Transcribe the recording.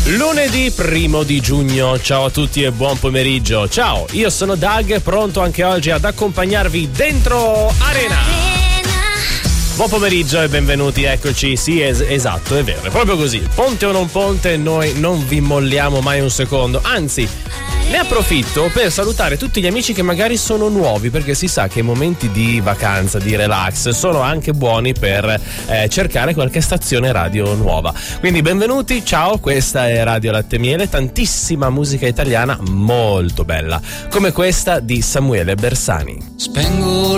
Lunedì 1 giugno, ciao a tutti e buon pomeriggio. Ciao, io sono Doug, pronto anche oggi ad accompagnarvi dentro Arena. Buon pomeriggio e benvenuti, eccoci. Sì, esatto, è vero, è proprio così. Ponte o non ponte, noi non vi molliamo mai un secondo. Anzi, ne approfitto per salutare tutti gli amici che magari sono nuovi, perché si sa che i momenti di vacanza, di relax, sono anche buoni per cercare qualche stazione radio nuova. Quindi benvenuti, ciao, questa è Radio Latte Miele, tantissima musica italiana molto bella, come questa di Samuele Bersani. Spengo